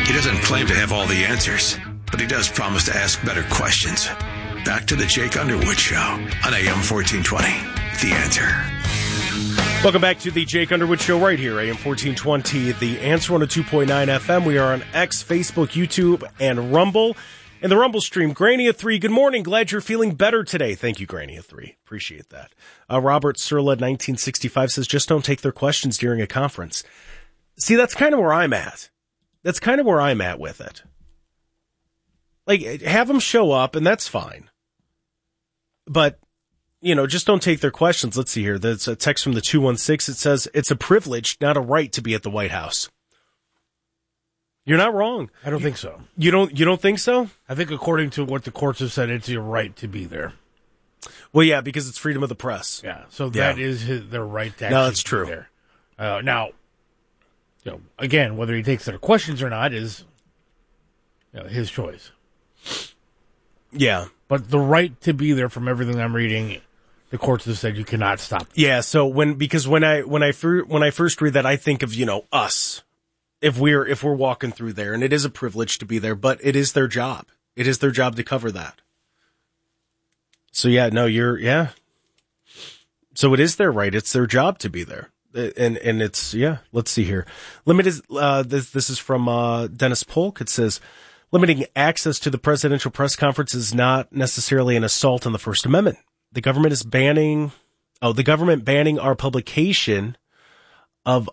He doesn't claim to have all the answers, but he does promise to ask better questions. Back to the Jake Underwood Show on AM 1420. The Answer. Welcome back to the Jake Underwood Show right here, AM 1420, The Answer, 102.9 FM. We are on X, Facebook, YouTube, and Rumble. And the Rumble stream, Grania3, good morning. Glad you're feeling better today. Thank you, Grania3. Appreciate that. Robert Surla, 1965, says, just don't take their questions during a conference. See, that's kind of where I'm at. That's kind of where I'm at with it. Like, have them show up, and that's fine. But, you know, just don't take their questions. Let's see here. There's a text from the 216. It says, it's a privilege, not a right to be at the White House. You're not wrong. I don't think so. You don't think so? I think according to what the courts have said, it's your right to be there. Well, yeah, because it's freedom of the press. Yeah, so that is their right to actually no, that's true. be there. Now, you know, again, whether he takes their questions or not is his choice. Yeah. But the right to be there, from everything I'm reading, the courts have said you cannot stop them. Yeah, so when I first read that, I think of, us. If we're walking through there, and it is a privilege to be there, but it is their job. It is their job to cover that. So So it is their right. It's their job to be there. And it's, let's see here. This is from, Dennis Polk. It says, limiting access to the presidential press conference is not necessarily an assault on the First Amendment. The government banning our publication of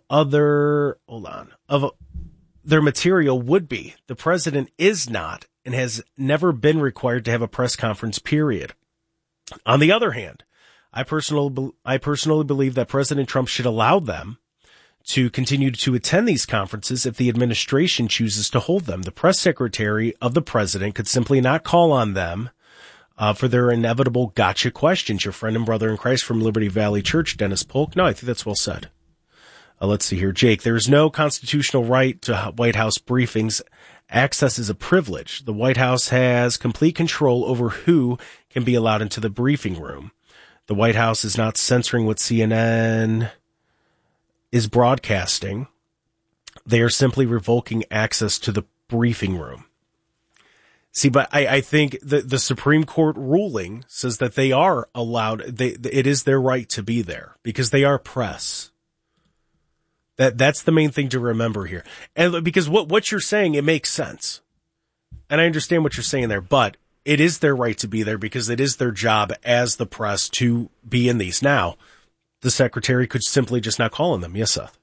their material would be. The president is not and has never been required to have a press conference, period. On the other hand, I personally believe that President Trump should allow them to continue to attend these conferences if the administration chooses to hold them. The press secretary of the president could simply not call on them for their inevitable gotcha questions. Your friend and brother in Christ from Liberty Valley Church, Dennis Polk. No, I think that's well said. Let's see here. Jake, there is no constitutional right to White House briefings. Access is a privilege. The White House has complete control over who can be allowed into the briefing room. The White House is not censoring what CNN is broadcasting. They are simply revoking access to the briefing room. See, but I think the Supreme Court ruling says that they are allowed, it is their right to be there because they are press. That's the main thing to remember here. And because what you're saying, it makes sense. And I understand what you're saying there, but it is their right to be there because it is their job as the press to be in these. Now, the secretary could simply just not call on them. Yes, Seth.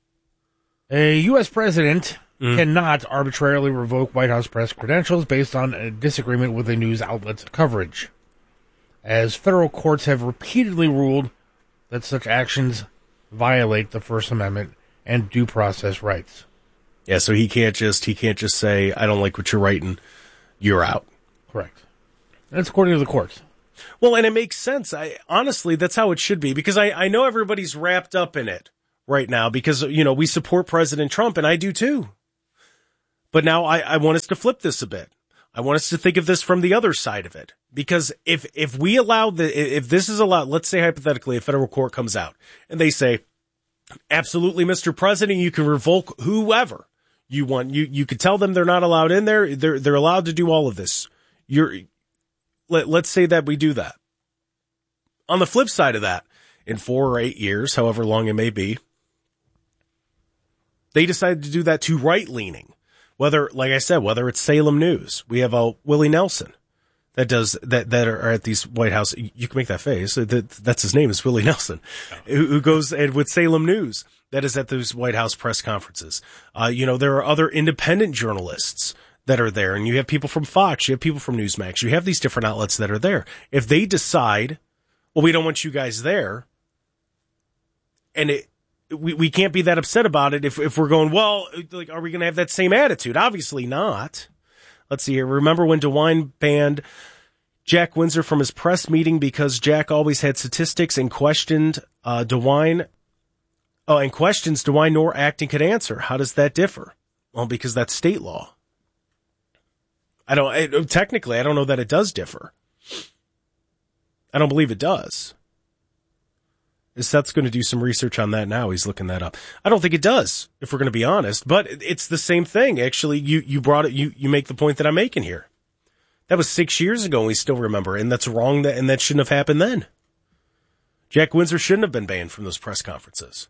A U.S. president cannot arbitrarily revoke White House press credentials based on a disagreement with a news outlet's coverage, as federal courts have repeatedly ruled that such actions violate the First Amendment and due process rights. Yeah, so he can't just say, I don't like what you're writing, you're out. Correct. That's according to the courts. Well, and it makes sense. Honestly, that's how it should be, because I know everybody's wrapped up in it right now because, we support President Trump, and I do too. But now I want us to flip this a bit. I want us to think of this from the other side of it. Because if we allow if this is allowed, let's say hypothetically a federal court comes out and they say, absolutely, Mr. President, you can revoke whoever you want. You could tell them they're not allowed in there. They're allowed to do all of this. Let's say that we do that. On the flip side of that, in 4 or 8 years, however long it may be, they decided to do that to right-leaning. Whether it's Salem News, we have Willie Nelson that are at these White House. You can make that face. That's his name is Willie Nelson, who goes with Salem News that is at those White House press conferences. There are other independent journalists that are there, and you have people from Fox, you have people from Newsmax, you have these different outlets that are there. If they decide, well, we don't want you guys there, and we can't be that upset about it if we're going, well, like, are we going to have that same attitude? Obviously not. Let's see here. Remember when DeWine banned Jack Windsor from his press meeting because Jack always had statistics and questioned DeWine? Oh, and questions DeWine nor Acton could answer. How does that differ? Well, because that's state law. Technically, I don't know that it does differ. I don't believe it does. Seth's going to do some research on that now. He's looking that up. I don't think it does, if we're going to be honest, but it's the same thing. Actually, you brought it, you make the point that I'm making here. That was 6 years ago, and we still remember, and that's wrong, and that shouldn't have happened then. Jack Windsor shouldn't have been banned from those press conferences.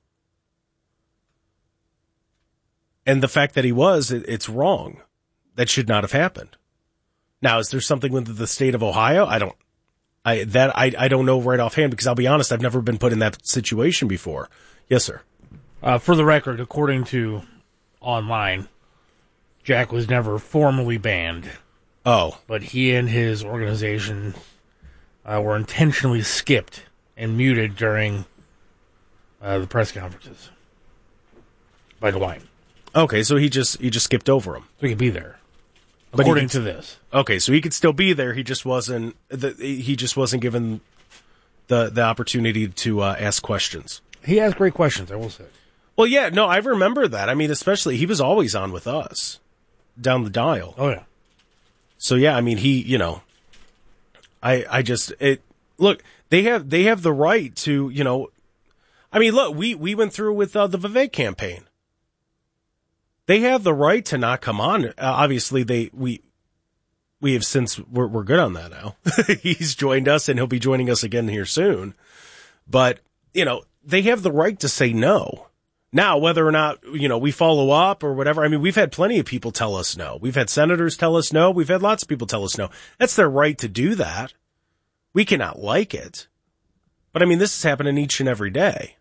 And the fact that he was, it's wrong. That should not have happened. Now, is there something with the state of Ohio? I don't know right offhand, because I'll be honest, I've never been put in that situation before. Yes, sir. For the record, according to online, Jack was never formally banned. Oh. But he and his organization were intentionally skipped and muted during the press conferences by DeWine. Okay, so he just skipped over him. So he could be there, according to this. Okay, so he could still be there. He just wasn't given the opportunity to ask questions. He has great questions, I will say. Well, yeah, no, I remember that. I mean, especially he was always on with us down the dial. Oh yeah. So yeah, I mean, look, they have the right to, I mean, look, we went through with the Vivek campaign. They have the right to not come on. Obviously, we have since we're good on that now. He's joined us, and he'll be joining us again here soon. But they have the right to say no. Now, whether or not we follow up or whatever, I mean, we've had plenty of people tell us no. We've had senators tell us no. We've had lots of people tell us no. That's their right to do that. We cannot like it, but I mean, this is happening each and every day.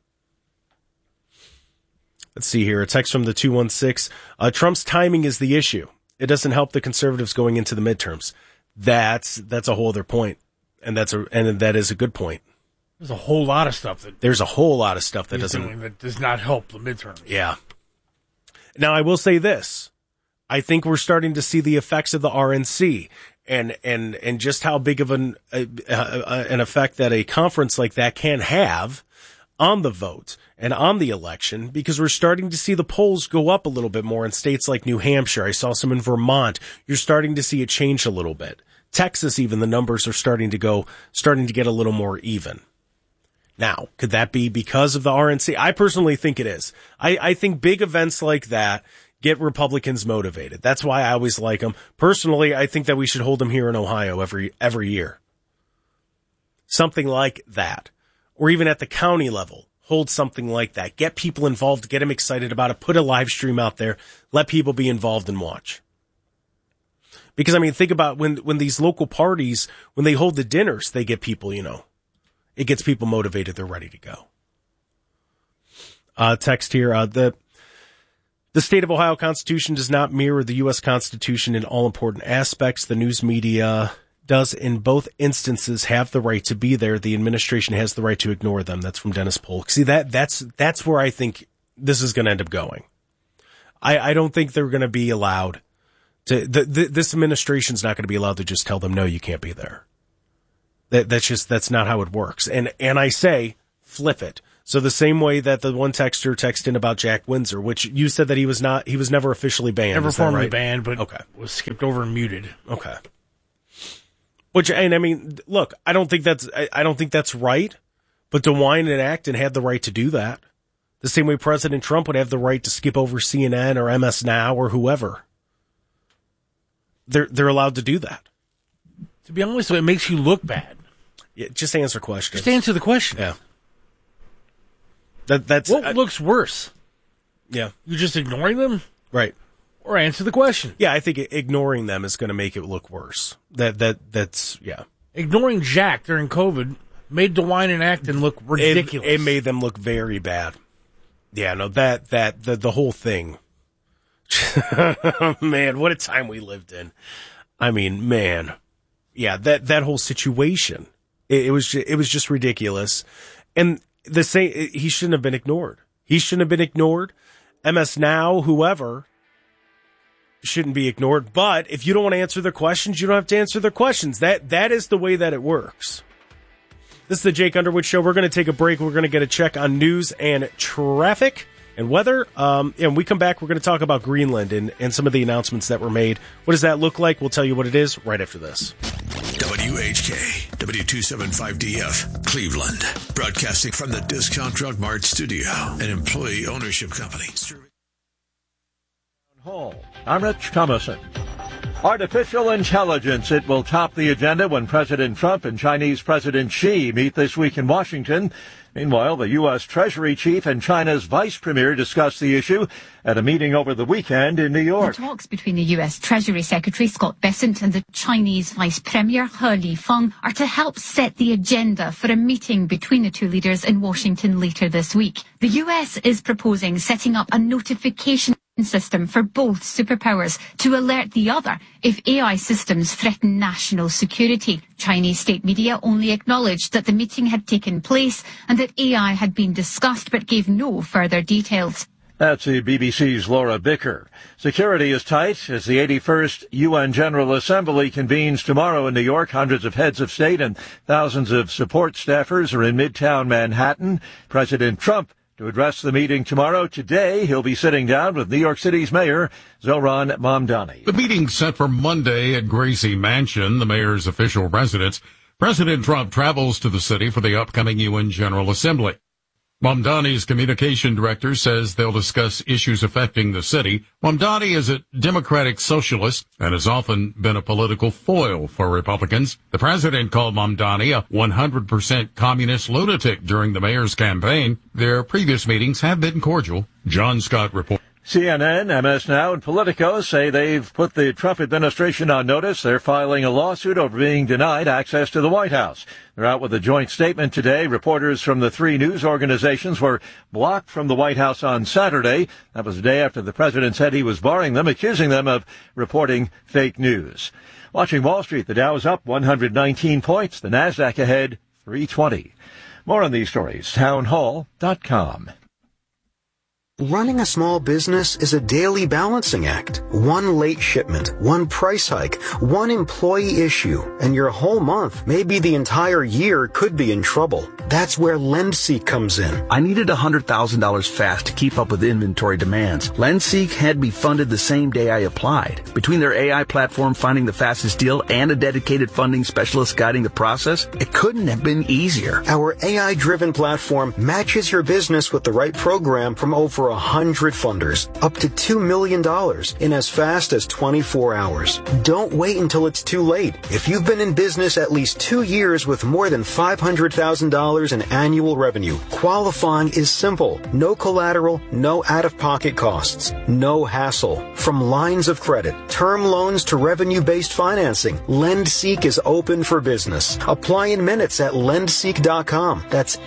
Let's see here. A text from the 216. Trump's timing is the issue. It doesn't help the conservatives going into the midterms. That's a whole other point. And that is a good point. There's a whole lot of stuff that does not help the midterms. Yeah. Now I will say this. I think we're starting to see the effects of the RNC and just how big of an effect that a conference like that can have on the vote and on the election, because we're starting to see the polls go up a little bit more in states like New Hampshire. I saw some in Vermont. You're starting to see it change a little bit. Texas, even the numbers are starting to get a little more even. Now, could that be because of the RNC? I personally think it is. I think big events like that get Republicans motivated. That's why I always like them. Personally, I think that we should hold them here in Ohio every year. Something like that. Or even at the county level, hold something like that. Get people involved, get them excited about it, put a live stream out there, let people be involved and watch. Because, I mean, think about when these local parties, when they hold the dinners, they get people, it gets people motivated, they're ready to go. Text here, the state of Ohio Constitution does not mirror the U.S. Constitution in all important aspects. The news media does in both instances have the right to be there. The administration has the right to ignore them. That's from Dennis Polk. See, that's where I think this is going to end up going. I don't think they're going to be allowed to, this administration's not going to be allowed to just tell them, no, you can't be there. That's not how it works. And I say, flip it. So the same way that the one texter texted in about Jack Windsor, which you said that he was never officially banned. Never formally right? banned, but okay. Was skipped over and muted. Okay. And I mean, look, I don't think that's right, but DeWine and Acton had the right to do that. The same way President Trump would have the right to skip over CNN or MS Now or whoever. They're allowed to do that. To be honest, it makes you look bad. Yeah, just answer questions. Just answer the question. Yeah. That's what looks worse. Yeah. You just ignoring them? Right. Or answer the question. Yeah, I think ignoring them is going to make it look worse. That's yeah. Ignoring Jack during COVID made DeWine and Acton look ridiculous. It made them look very bad. Yeah, no, the whole thing. Man, what a time we lived in. I mean, man. Yeah, that whole situation. It was just ridiculous. And he shouldn't have been ignored. He shouldn't have been ignored. MS Now, whoever, shouldn't be ignored. But if you don't want to answer their questions, you don't have to answer their questions. That is the way that it works. This is the Jake Underwood Show. We're going to take a break. We're going to get a check on news and traffic and weather. And when we come back, we're going to talk about Greenland and some of the announcements that were made. What does that look like? We'll tell you what it is right after this. WHK, W275DF, Cleveland. Broadcasting from the Discount Drug Mart studio, an employee ownership company. I'm Rich Thomason. Artificial intelligence, it will top the agenda when President Trump and Chinese President Xi meet this week in Washington. Meanwhile, the U.S. Treasury Chief and China's Vice Premier discussed the issue at a meeting over the weekend in New York. The talks between the U.S. Treasury Secretary Scott Bessent and the Chinese Vice Premier He Lifeng are to help set the agenda for a meeting between the two leaders in Washington later this week. The U.S. is proposing setting up a notification system for both superpowers to alert the other if AI systems threaten national security. Chinese state media only acknowledged that the meeting had taken place and that AI had been discussed but gave no further details. That's the BBC's Laura Bicker. Security is tight as the 81st UN General Assembly convenes tomorrow in New York. Hundreds of heads of state and thousands of support staffers are in Midtown Manhattan. President Trump to address the meeting tomorrow. Today, he'll be sitting down with New York City's Mayor Zohran Mamdani. The meeting's set for Monday at Gracie Mansion, the mayor's official residence. President Trump travels to the city for the upcoming UN General Assembly. Mamdani's communication director says they'll discuss issues affecting the city. Mamdani is a Democratic socialist and has often been a political foil for Republicans. The president called Mamdani a 100% communist lunatic during the mayor's campaign. Their previous meetings have been cordial. John Scott reports. CNN, MS Now, and Politico say they've put the Trump administration on notice. They're filing a lawsuit over being denied access to the White House. They're out with a joint statement today. Reporters from the three news organizations were blocked from the White House on Saturday. That was the day after the president said he was barring them, accusing them of reporting fake news. Watching Wall Street, the Dow is up 119 points. The Nasdaq ahead 320. More on these stories, townhall.com. Running a small business is a daily balancing act. One late shipment, one price hike, one employee issue, and your whole month, maybe the entire year, could be in trouble. That's where LendSeek comes in. I needed $100,000 fast to keep up with inventory demands. LendSeek had me funded the same day I applied. Between their AI platform finding the fastest deal and a dedicated funding specialist guiding the process, it couldn't have been easier. Our AI-driven platform matches your business with the right program from over 100 funders, up to $2 million in as fast as 24 hours. Don't wait until it's too late. If you've been in business at least 2 years with more than $500,000 in annual revenue, qualifying is simple. No collateral, no out-of-pocket costs, no hassle. From lines of credit, term loans to revenue-based financing, LendSeek is open for business. Apply in minutes at lendseek.com. That's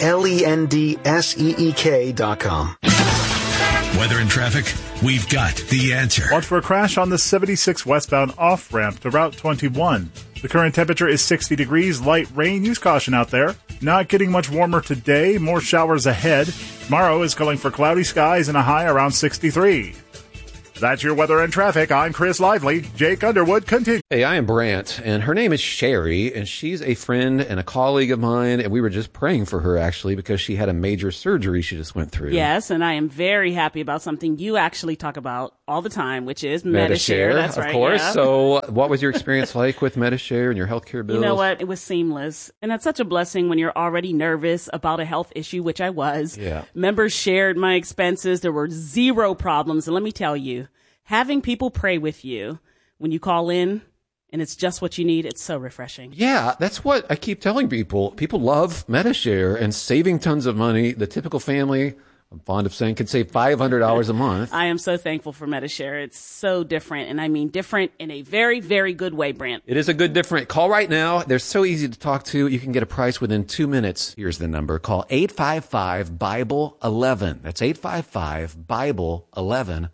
LENDSEEK.com. Weather and traffic, we've got the answer. Watch for a crash on the 76 westbound off-ramp to Route 21. The current temperature is 60 degrees, light rain. Use caution out there. Not getting much warmer today, more showers ahead. Tomorrow is calling for cloudy skies and a high around 63. That's your weather and traffic. I'm Chris Lively. Jake Underwood continues. Hey, I am Brant, and her name is Sherry, and she's a friend and a colleague of mine, and we were just praying for her, actually, because she had a major surgery she just went through. Yes, and I am very happy about something you actually talk about all the time, which is Medi-Share. That's right, of course. Yeah. So what was your experience like with Medi-Share and your healthcare bills? You know what? It was seamless. And that's such a blessing when you're already nervous about a health issue, which I was. Yeah. Members shared my expenses. There were zero problems. And let me tell you, having people pray with you when you call in and it's just what you need, it's so refreshing. Yeah, that's what I keep telling people. People love Medi-Share and saving tons of money. The typical family, I'm fond of saying, could save $500 a month. I am so thankful for Medi-Share. It's so different, and I mean different in a very, very good way, Brant. It is a good different. Call right now. They're so easy to talk to. You can get a price within 2 minutes. Here's the number. Call 855-BIBLE-11. That's 855-BIBLE-11.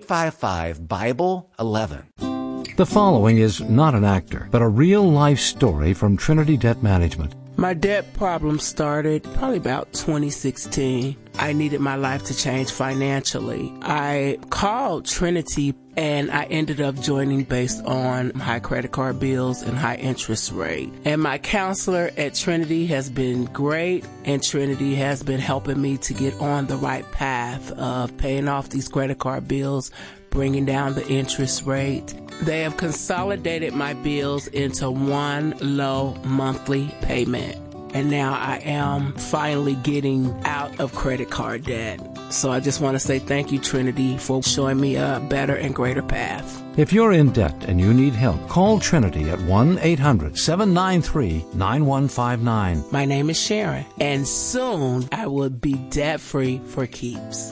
855-BIBLE-11. The following is not an actor, but a real-life story from Trinity Debt Management. My debt problem started probably about 2016. I needed my life to change financially. I called Trinity and I ended up joining based on high credit card bills and high interest rate. And my counselor at Trinity has been great, and Trinity has been helping me to get on the right path of paying off these credit card bills, bringing down the interest rate. They have consolidated my bills into one low monthly payment. And now I am finally getting out of credit card debt. So I just want to say thank you, Trinity, for showing me a better and greater path. If you're in debt and you need help, call Trinity at 1-800-793-9159. My name is Sharon, and soon I will be debt-free for keeps.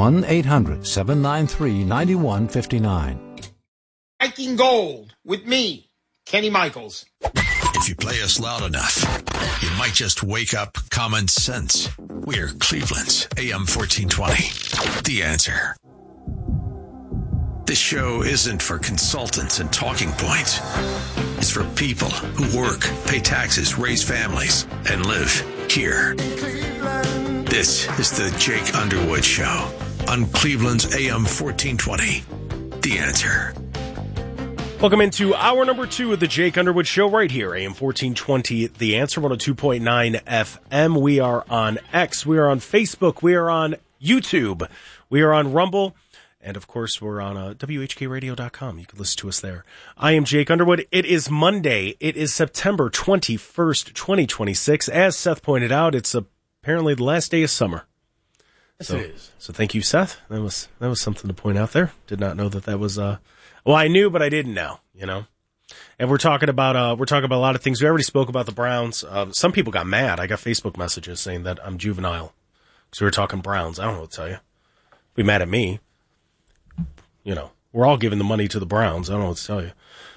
1-800-793-9159. Striking gold with me, Kenny Michaels. If you play us loud enough, you might just wake up common sense. We're Cleveland's AM 1420. The Answer. This show isn't for consultants and talking points. It's for people who work, pay taxes, raise families, and live here. This is the Jake Underwood Show on Cleveland's AM 1420. The Answer. Welcome into hour number 2 of the Jake Underwood Show right here, AM 1420, The Answer, 102.9 FM. We are on X, we are on Facebook, we are on YouTube, we are on Rumble, and of course we're on WHKRadio.com. You can listen to us there. I am Jake Underwood. It is Monday. It is September 21st, 2026. As Seth pointed out, it's apparently the last day of summer. Yes, it is. So thank you, Seth. That was something to point out there. Did not know that was well, I knew, but I didn't know, you know. And we're talking about a lot of things. We already spoke about the Browns. Some people got mad. I got Facebook messages saying that I'm juvenile because we were talking Browns. I don't know what to tell you. Be mad at me. You know, we're all giving the money to the Browns. I don't know what to tell you.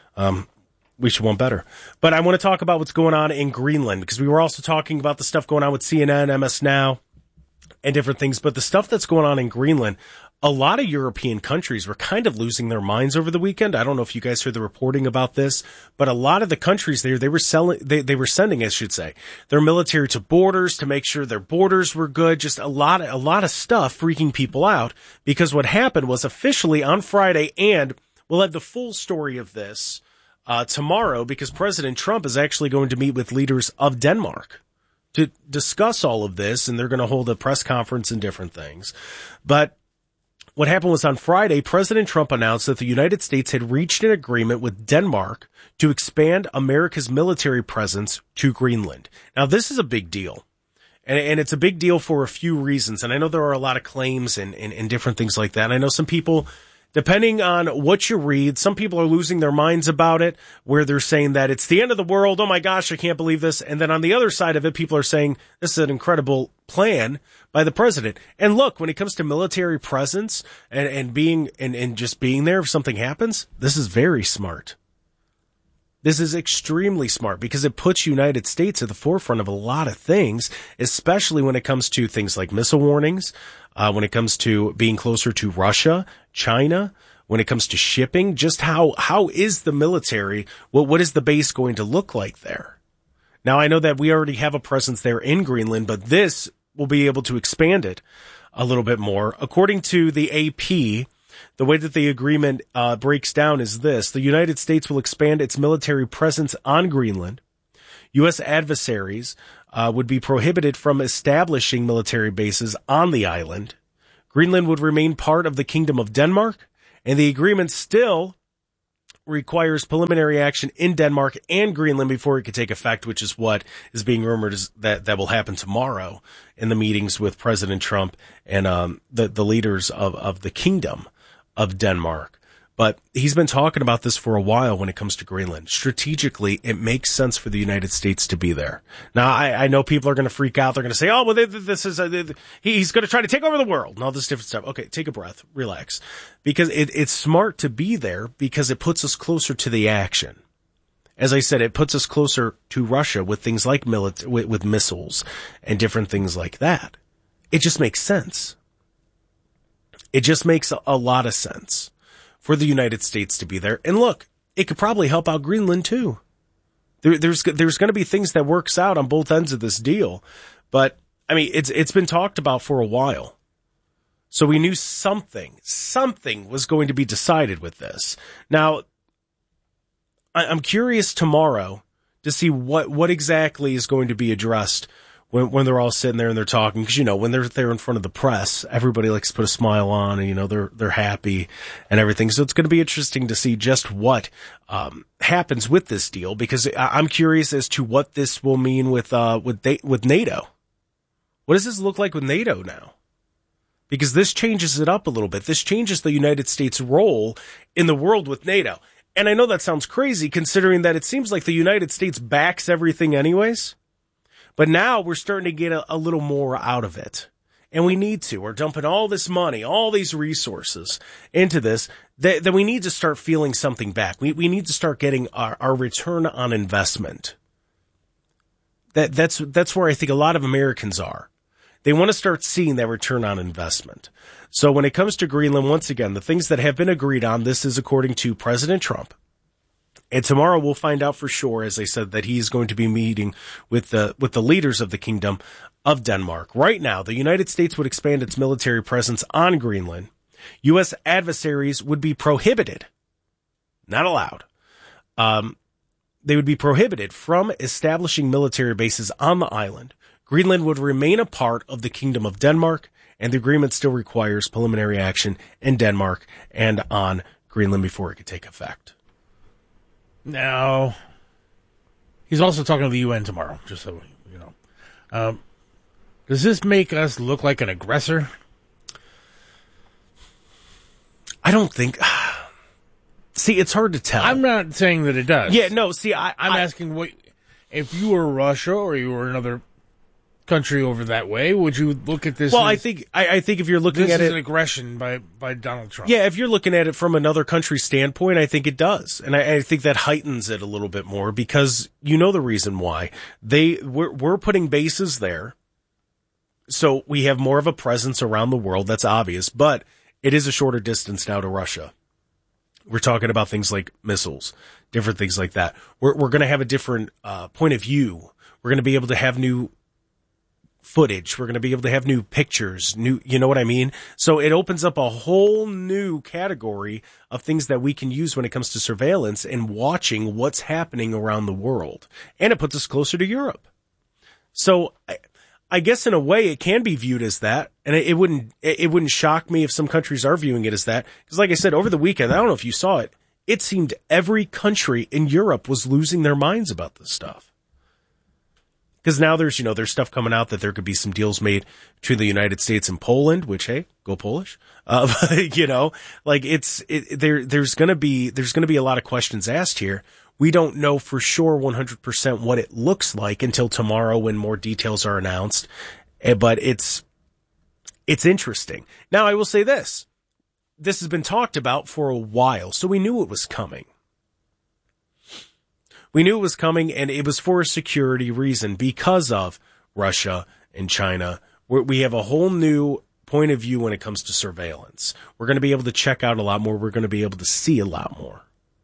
We should want better. But I want to talk about what's going on in Greenland because we were also talking about the stuff going on with CNN, MS Now, and different things. But the stuff that's going on in Greenland, a lot of European countries were kind of losing their minds over the weekend. I don't know if you guys heard the reporting about this, but a lot of the countries there, they were sending, I should say, their military to borders to make sure their borders were good. Just a lot of stuff freaking people out because what happened was officially on Friday, and we'll have the full story of this tomorrow because President Trump is actually going to meet with leaders of Denmark to discuss all of this, and they're going to hold a press conference and different things. But what happened was on Friday, President Trump announced that the United States had reached an agreement with Denmark to expand America's military presence to Greenland. Now, this is a big deal, and it's a big deal for a few reasons. And I know there are a lot of claims and different things like that. I know some people, depending on what you read, some people are losing their minds about it, where they're saying that it's the end of the world. Oh my gosh, I can't believe this. And then on the other side of it, people are saying this is an incredible plan by the president. And look, when it comes to military presence and being and just being there if something happens, this is very smart. This is extremely smart because it puts United States at the forefront of a lot of things, especially when it comes to things like missile warnings, when it comes to being closer to Russia, China, when it comes to shipping, just how is the military, what is the base going to look like there? Now, I know that we already have a presence there in Greenland, but this will be able to expand it a little bit more. According to the AP, the way that the agreement breaks down is this. The United States will expand its military presence on Greenland. U.S. adversaries would be prohibited from establishing military bases on the island. Greenland would remain part of the Kingdom of Denmark, and the agreement still requires preliminary action in Denmark and Greenland before it could take effect, which is what is being rumored that will happen tomorrow in the meetings with President Trump and the leaders of the Kingdom of Denmark. But he's been talking about this for a while when it comes to Greenland. Strategically, it makes sense for the United States to be there. Now, I know people are going to freak out. They're going to say, oh, well, this is, he's going to try to take over the world and all this different stuff. Okay, take a breath, relax. Because it's smart to be there because it puts us closer to the action. As I said, it puts us closer to Russia with things like with missiles and different things like that. It just makes sense. It just makes a lot of sense for the United States to be there. And look, it could probably help out Greenland too. There's going to be things that works out on both ends of this deal. But I mean, it's been talked about for a while. So we knew something was going to be decided with this. Now, I'm curious tomorrow to see what exactly is going to be addressed when they're all sitting there and they're talking, because, when they're there in front of the press, everybody likes to put a smile on and, they're happy and everything. So it's going to be interesting to see just what happens with this deal, because I'm curious as to what this will mean with NATO. What does this look like with NATO now? Because this changes it up a little bit. This changes the United States' role in the world with NATO. And I know that sounds crazy, considering that it seems like the United States backs everything anyways. But now we're starting to get a little more out of it. And we need to. We're dumping all this money, all these resources into this, that we need to start feeling something back. We need to start getting our return on investment. That's where I think a lot of Americans are. They want to start seeing that return on investment. So when it comes to Greenland, once again, the things that have been agreed on, this is according to President Trump. And tomorrow we'll find out for sure, as I said, that he's going to be meeting with the leaders of the Kingdom of Denmark. Right now, the United States would expand its military presence on Greenland. U.S. adversaries would be prohibited, not allowed. They would be prohibited from establishing military bases on the island. Greenland would remain a part of the Kingdom of Denmark, and the agreement still requires preliminary action in Denmark and on Greenland before it could take effect. Now, he's also talking to the UN tomorrow, just so you know. Does this make us look like an aggressor? I don't think... See, it's hard to tell. I'm not saying that it does. Yeah, no, see, I'm asking, what if you were Russia or you were another country over that way, would you look at this? Well, I think if you're looking at it, this is an aggression by Donald Trump. Yeah, if you're looking at it from another country's standpoint, I think it does, and I think that heightens it a little bit more, because the reason why we're putting bases there, so we have more of a presence around the world. That's obvious, but it is a shorter distance now to Russia. We're talking about things like missiles, different things like that. We're going to have a different point of view. We're going to be able to have new footage. We're going to be able to have new pictures, you know what I mean? So it opens up a whole new category of things that we can use when it comes to surveillance and watching what's happening around the world. And it puts us closer to Europe. So I guess in a way it can be viewed as that. And it wouldn't shock me if some countries are viewing it as that. Because like I said, over the weekend, I don't know if you saw it, it seemed every country in Europe was losing their minds about this stuff. Because now there's stuff coming out that there could be some deals made between the United States and Poland, which, hey, go Polish. There's going to be a lot of questions asked here. We don't know for sure 100% what it looks like until tomorrow when more details are announced. But it's interesting. Now, I will say this. This has been talked about for a while, so we knew it was coming. We knew it was coming, and it was for a security reason because of Russia and China. We have a whole new point of view when it comes to surveillance. We're going to be able to check out a lot more. We're going to be able to see a lot more.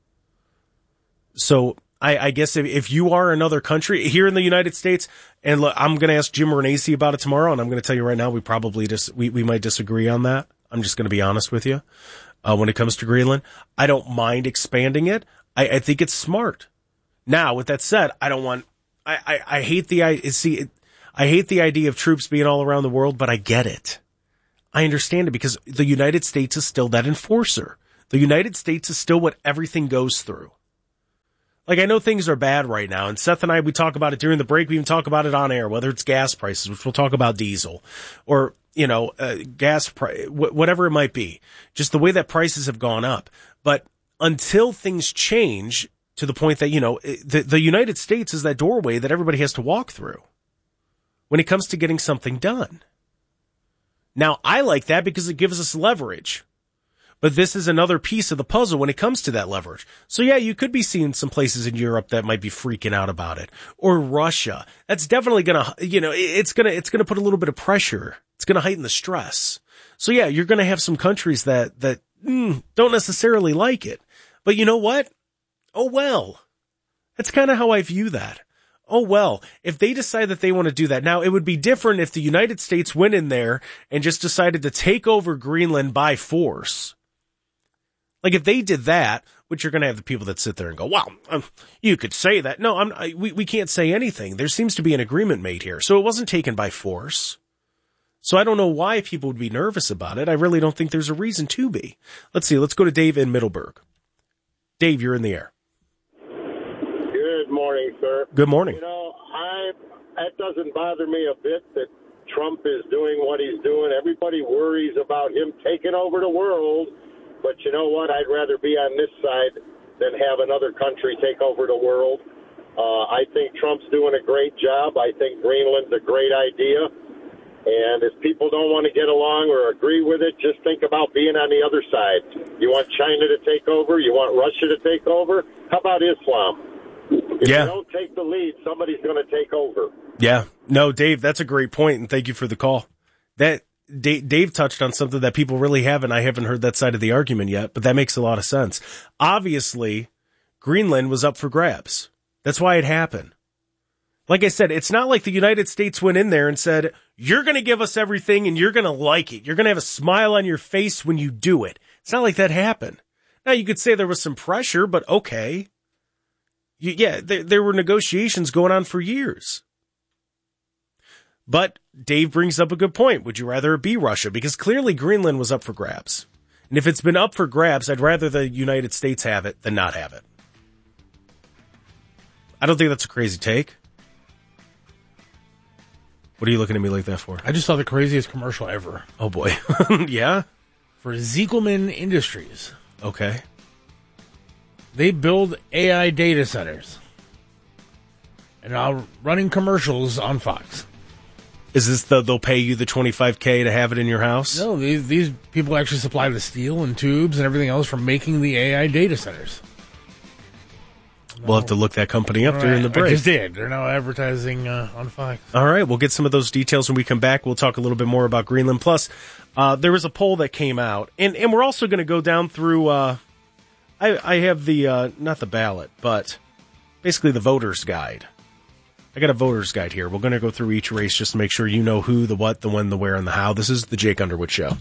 So I guess if you are another country here in the United States, and look, I'm going to ask Jim Renacci about it tomorrow, and I'm going to tell you right now, we might disagree on that. I'm just going to be honest with you. When it comes to Greenland, I don't mind expanding it. I think it's smart. Now, with that said, I hate the idea of troops being all around the world, but I get it. I understand it because the United States is still that enforcer. The United States is still what everything goes through. Like, I know things are bad right now, and Seth and I, we talk about it during the break. We even talk about it on air, whether it's gas prices, which we'll talk about diesel, or, gas price, whatever it might be. Just the way that prices have gone up. But until things change to the point that, the United States is that doorway that everybody has to walk through when it comes to getting something done. Now, I like that because it gives us leverage. But this is another piece of the puzzle when it comes to that leverage. So yeah, you could be seeing some places in Europe that might be freaking out about it. Or Russia. That's definitely gonna, it's gonna put a little bit of pressure. It's gonna heighten the stress. So yeah, you're gonna have some countries that don't necessarily like it. But you know what? Oh well. That's kind of how I view that. Oh well, if they decide that they want to do that. Now, it would be different if the United States went in there and just decided to take over Greenland by force. Like if they did that, which you're going to have the people that sit there and go, well, you could say that. No, we can't say anything. There seems to be an agreement made here. So it wasn't taken by force. So I don't know why people would be nervous about it. I really don't think there's a reason to be. Let's see. Let's go to Dave in Middleburg. Dave, you're in the air. Good morning, sir. Good morning. You know, that doesn't bother me a bit that Trump is doing what he's doing. Everybody worries about him taking over the world. But you know what? I'd rather be on this side than have another country take over the world. I think Trump's doing a great job. I think Greenland's a great idea. And if people don't want to get along or agree with it, just think about being on the other side. You want China to take over? You want Russia to take over? How about Islam? If you don't take the lead, somebody's going to take over. Yeah. No, Dave, that's a great point, and thank you for the call. That Dave touched on something that people really haven't. I haven't heard that side of the argument yet, but that makes a lot of sense. Obviously, Greenland was up for grabs. That's why it happened. Like I said, it's not like the United States went in there and said, you're going to give us everything and you're going to like it. You're going to have a smile on your face when you do it. It's not like that happened. Now, you could say there was some pressure, but okay. There were negotiations going on for years. But Dave brings up a good point. Would you rather it be Russia? Because clearly Greenland was up for grabs. And if it's been up for grabs, I'd rather the United States have it than not have it. I don't think that's a crazy take. What are you looking at me like that for? I just saw the craziest commercial ever. Oh, boy. Yeah? For Ziegelman Industries. Okay. They build AI data centers. And now running commercials on Fox. Is this they'll pay you the $25K to have it in your house? No, these people actually supply the steel and tubes and everything else for making the AI data centers. We'll have to look that company up during the break. I just did. They're now advertising on Fox. All right, we'll get some of those details when we come back. We'll talk a little bit more about Greenland. Plus, there was a poll that came out, and we're also going to go down through. I have the not the ballot, but basically the voter's guide. I got a voter's guide here. We're going to go through each race just to make sure you know who, the what, the when, the where, and the how. This is the Jake Underwood Show.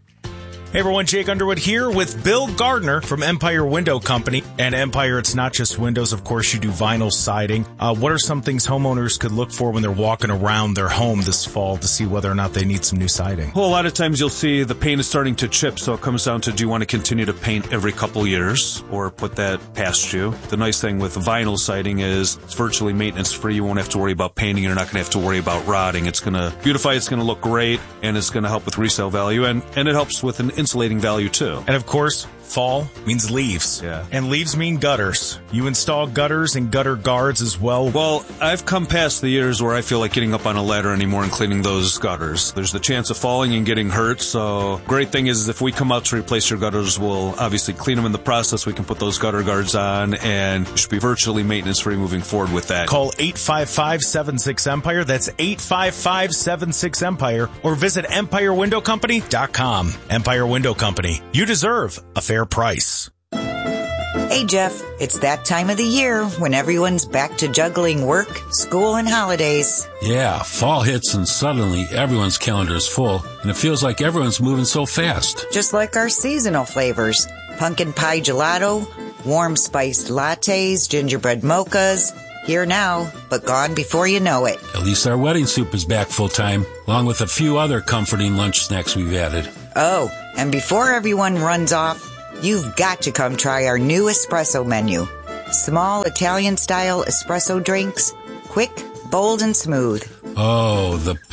Hey everyone, Jake Underwood here with Bill Gardner from Empire Window Company. And Empire, it's not just windows. Of course, you do vinyl siding. What are some things homeowners could look for when they're walking around their home this fall to see whether or not they need some new siding? Well, a lot of times you'll see the paint is starting to chip, so it comes down to, do you want to continue to paint every couple years or put that past you? The nice thing with vinyl siding is it's virtually maintenance-free. You won't have to worry about painting. You're not going to have to worry about rotting. It's going to beautify. It's going to look great, and it's going to help with resale value, and it helps with an insulating value too. And of course, fall means leaves. Yeah. And leaves mean gutters. You install gutters and gutter guards as well. Well, I've come past the years where I feel like getting up on a ladder anymore and cleaning those gutters. There's the chance of falling and getting hurt, so great thing is if we come out to replace your gutters, we'll obviously clean them in the process. We can put those gutter guards on, and you should be virtually maintenance-free moving forward with that. Call 855-76-EMPIRE. That's 855-76-EMPIRE. Or visit EmpireWindowCompany.com. Empire Window Company. You deserve a fair price. Hey, Jeff, it's that time of the year when everyone's back to juggling work, school, and holidays. Yeah, fall hits and suddenly everyone's calendar is full, and it feels like everyone's moving so fast. Just like our seasonal flavors. Pumpkin pie gelato, warm spiced lattes, gingerbread mochas. Here now, but gone before you know it. At least our wedding soup is back full time, along with a few other comforting lunch snacks we've added. Oh, and before everyone runs off, you've got to come try our new espresso menu. Small Italian-style espresso drinks, quick, bold, and smooth. Oh,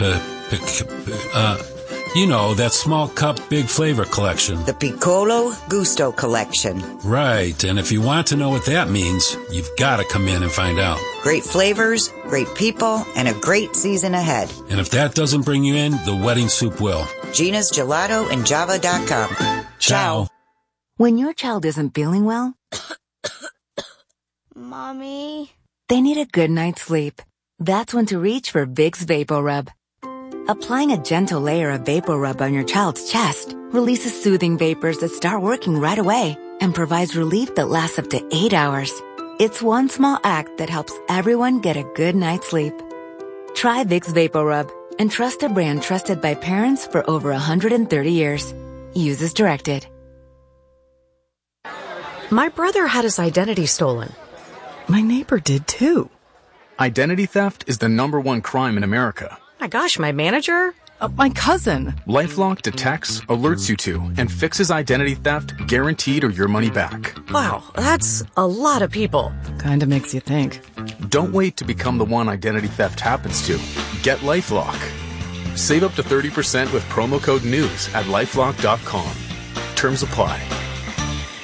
that small cup, big flavor collection. The Piccolo Gusto collection. Right, and if you want to know what that means, you've got to come in and find out. Great flavors, great people, and a great season ahead. And if that doesn't bring you in, the wedding soup will. Gina's Gelato and Java.com. Ciao. When your child isn't feeling well, Mommy, they need a good night's sleep. That's when to reach for Vicks VapoRub. Applying a gentle layer of VapoRub on your child's chest releases soothing vapors that start working right away and provides relief that lasts up to 8 hours. It's one small act that helps everyone get a good night's sleep. Try Vicks VapoRub and trust a brand trusted by parents for over 130 years. Use as directed. My brother had his identity stolen. My neighbor did too. Identity theft is the #1 crime in America. My gosh, my manager? My cousin. LifeLock detects, alerts you to, and fixes identity theft guaranteed or your money back. Wow, that's a lot of people. Kinda makes you think. Don't wait to become the one identity theft happens to. Get LifeLock. Save up to 30% with promo code NEWS at LifeLock.com. Terms apply.